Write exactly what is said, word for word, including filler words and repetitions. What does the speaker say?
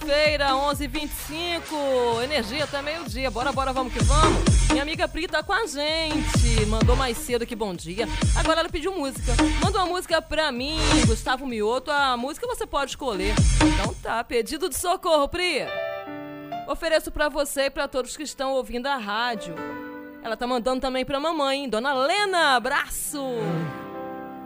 Segunda-feira, onze e vinte e cinco. Energia até meio-dia. Bora, bora, vamos que vamos. Minha amiga Pri tá com a gente. Mandou mais cedo que bom dia. Agora ela pediu música. Manda uma música pra mim, Gustavo Mioto. A música você pode escolher. Então tá, pedido de socorro, Pri. Ofereço pra você e pra todos que estão ouvindo a rádio. Ela tá mandando também pra mamãe, Dona Lena. Abraço.